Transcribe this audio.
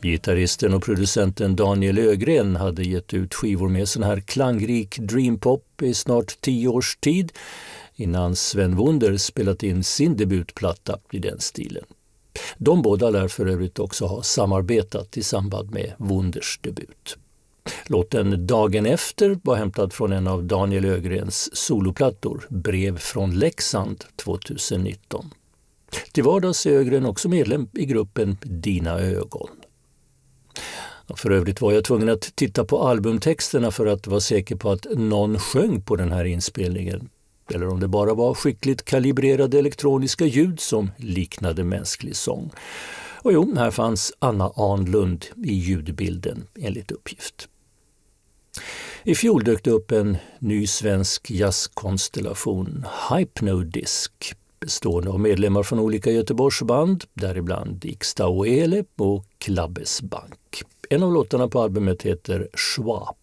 Gitarristen och producenten Daniel Ögren hade gett ut skivor med sån här klangrik dreampop i snart 10 års tid innan Sven Wunder spelat in sin debutplatta i den stilen. De båda lär för övrigt också ha samarbetat i samband med Wunders debut. Låten Dagen efter var hämtad från en av Daniel Ögrens soloplattor, Brev från Leksand 2019. Till vardags är Ögren också medlem i gruppen Dina ögon. För övrigt var jag tvungen att titta på albumtexterna för att vara säker på att någon sjöng på den här inspelningen. Eller om det bara var skickligt kalibrerade elektroniska ljud som liknade mänsklig sång. Och jo, här fanns Anna Arnlund i ljudbilden enligt uppgift. I fjol dök det upp en ny svensk jazzkonstellation, Hypnodisk, bestående av medlemmar från olika Göteborgsband, däribland Iksta och Ele och Klabbes Bank. En av låtarna på albumet heter Schwab.